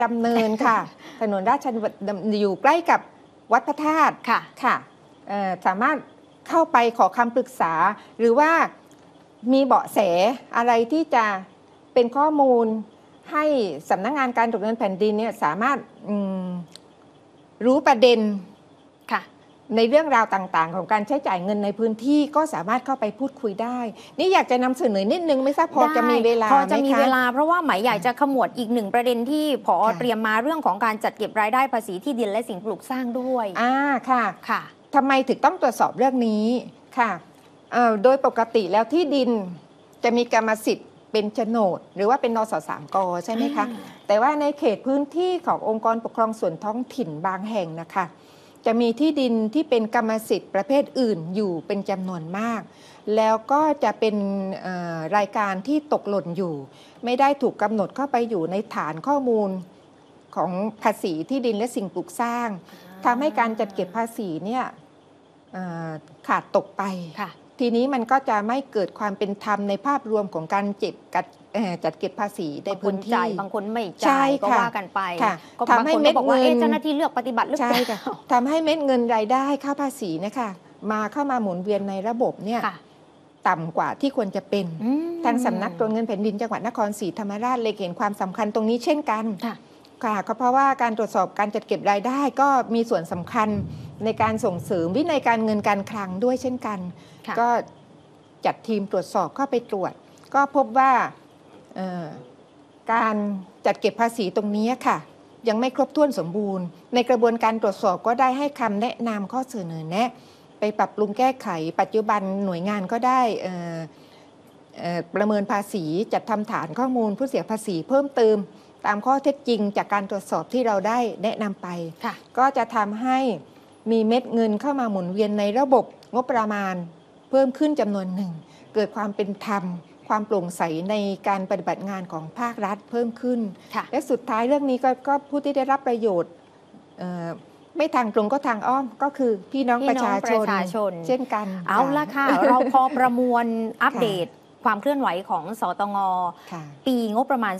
ดำเนินค่ะ ถนนราชดำเนินอยู่ใกล้กับวัดพระธาตุค่ะสามารถเข้าไปขอคำปรึกษาหรือว่ามีเบาะแสอะไรที่จะเป็นข้อมูลให้สำนักงานการตรวจเงินแผ่นดินเนี่ยสามารถรู้ประเด็นในเรื่องราวต่างๆของการใช้จ่ายเงินในพื้นที่ก็สามารถเข้าไปพูดคุยได้นี่อยากจะนำเสนอนิดนึงไม่ทราบพอจะมีเวลาไหมคะพอจะมีเวลาเพราะว่าหมายอยากจะขมวดอีกหนึ่งประเด็นที่ผอ.เตรียมมาเรื่องของการจัดเก็บรายได้ภาษีที่ดินและสิ่งปลูกสร้างด้วยค่ะทำไมถึงต้องตรวจสอบเรื่องนี้ค่ะโดยปกติแล้วที่ดินจะมีกรรมสิทธิ์เป็นโฉนดหรือว่าเป็นนสสามกใช่ไหมคะแต่ว่าในเขตพื้นที่ขององค์กรปกครองส่วนท้องถิ่นบางแห่งนะคะจะมีที่ดินที่เป็นกรรมสิทธิ์ประเภทอื่นอยู่เป็นจำนวนมากแล้วก็จะเป็นรายการที่ตกหล่นอยู่ไม่ได้ถูกกำหนดเข้าไปอยู่ในฐานข้อมูลของภาษีที่ดินและสิ่งปลูกสร้างทำให้การจัดเก็บภาษีเนี่ยขาดตกไปทีนี้มันก็จะไม่เกิดความเป็นธรรมในภาพรวมของการจัดเก็บภาษีในพื้นที่บางคนไม่จ่ายก็ว่ากันไปก็ทำให้เม็ดเงินเจ้าหน้าที่เลือกปฏิบัติหรือเปล่าทำให้เม็ดเงินรายได้ค่าภาษีนะคะเข้ามาหมุนเวียนในระบบเนี่ยต่ำกว่าที่ควรจะเป็นทางสำนักตรวจเงินแผ่นดินจังหวัดนครศรีธรรมราชเลยเห็นความสำคัญตรงนี้เช่นกันค่ะก็เพราะว่าการตรวจสอบการจัดเก็บรายได้ก็มีส่วนสำคัญในการส่งเสริมวินัยการเงินการคลังด้วยเช่นกันก็จัดทีมตรวจสอบเข้าไปตรวจก็พบว่าการจัดเก็บภาษีตรงนี้ค่ะยังไม่ครบถ้วนสมบูรณ์ในกระบวนการตรวจสอบก็ได้ให้คำแนะนำข้อเสนอแนะไปปรับปรุงแก้ไขปัจจุบันหน่วยงานก็ได้ประเมินภาษีจัดทำฐานข้อมูลผู้เสียภาษีเพิ่มเติมตามข้อเท็จจริงจากการตรวจสอบที่เราได้แนะนำไปก็จะทำให้มีเม็ดเงินเข้ามาหมุนเวียนในระบบงบประมาณเพิ่มขึ้นจำนวนหนึ่งเกิดความเป็นธรรมความโปร่งใสในการปฏิบัติงานของภาครัฐเพิ่มขึ้นและสุดท้ายเรื่องนี้ก็ผู้ที่ได้รับประโยชน์ไม่ทางตรงก็ทางอ้อมก็คือพี่น้องประชาชนเช่นกันเอาละค่ะ เราพอประมวลอัปเดตความเคลื่อนไหวของสตง.ปีงบประมาณ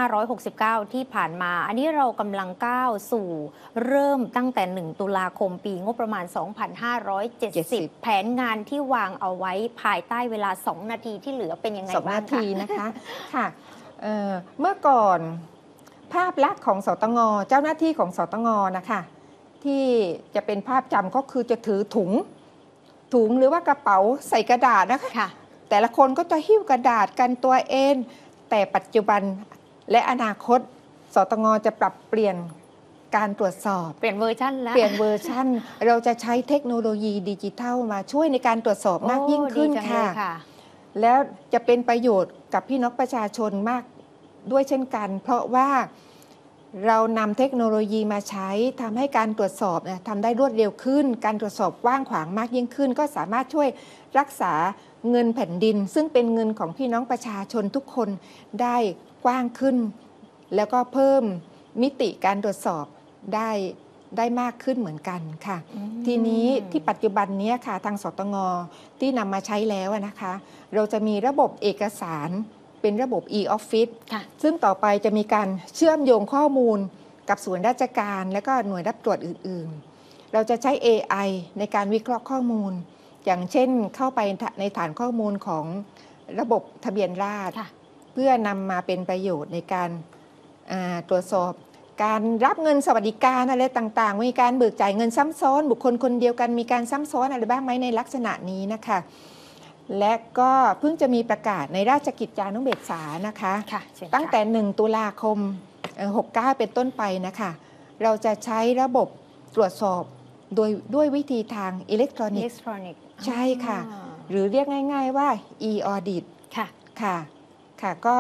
2569 ที่ผ่านมาอันนี้เรากำลังก้าวสู่เริ่มตั้งแต่ 1 ตุลาคมปีงบประมาณ 2570 แผนงานที่วางเอาไว้ภายใต้เวลา 2 นาทีที่เหลือเป็นยังไงบ้าง 2 นาทีนะคะค่ะเมื่อก่อนภาพลักษณ์ของสตง.เจ้าหน้าที่ของสตง.นะคะที่จะเป็นภาพจำก็คือจะถือถุงหรือว่ากระเป๋าใส่กระดาษนะคะแต่ละคนก็จะหิ้วกระดาษกันตัวเองแต่ปัจจุบันและอนาคตสตง.จะปรับเปลี่ยนการตรวจสอบเปลี่ยนเวอร์ชันแล้วเราจะใช้เทคโนโลยีดิจิทัลมาช่วยในการตรวจสอบมากยิ่งขึ้นค่ะแล้วจะเป็นประโยชน์กับพี่น้องประชาชนมากด้วยเช่นกันเพราะว่าเรานำเทคโนโลยีมาใช้ทำให้การตรวจสอบทำได้รวดเร็วขึ้นการตรวจสอบกว้างขวางมากยิ่งขึ้นก็สามารถช่วยรักษาเงินแผ่นดินซึ่งเป็นเงินของพี่น้องประชาชนทุกคนได้กว้างขึ้นแล้วก็เพิ่มมิติการตรวจสอบได้มากขึ้นเหมือนกันค่ะทีนี้ที่ปัจจุบันนี้ค่ะทางสตง.ที่นำมาใช้แล้วนะคะเราจะมีระบบเอกสารเป็นระบบ e-office ซึ่งต่อไปจะมีการเชื่อมโยงข้อมูลกับส่วนราชการและก็หน่วยรับตรวจอื่นๆเราจะใช้ AI ในการวิเคราะห์ข้อมูลอย่างเช่นเข้าไปในฐานข้อมูลของระบบทะเบียนราษฎร์เพื่อนำมาเป็นประโยชน์ในการตรวจสอบการรับเงินสวัสดิการอะไรต่างๆมีการเบิกจ่ายเงินซ้ำซ้อนบุคคลคนเดียวกันมีการซ้ำซ้อนอะไรบ้างไหมในลักษณะนี้นะคะและก็เพิ่งจะมีประกาศในราชกิจจานุเบกษานะคะตั้งแต่ 1 ตุลาคม 69 เป็นต้นไปนะคะเราจะใช้ระบบตรวจสอบด้วยวิธีทางอิเล็กทรอนิกส์ใช่ค่ะหรือเรียกง่ายๆว่า e-audit ค่ะก็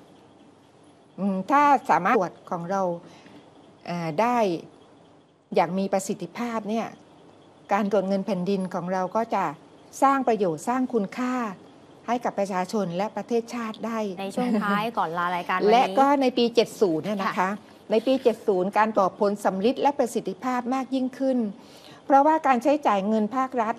ถ้าสามารถตรวจของเราได้อย่างมีประสิทธิภาพเนี่ยการตรวจเงินแผ่นดินของเราก็จะสร้างประโยชน์สร้างคุณค่าให้กับประชาชนและประเทศชาติได้ในช่วงท้ายก่อนลารายการวันนี้และก็ในปี 70 เนี่ยนะคะในปี 70 การตอบผลสำลิดและประสิทธิภาพมากยิ่งขึ้นเพราะว่าการใช้จ่ายเงินภาครัฐ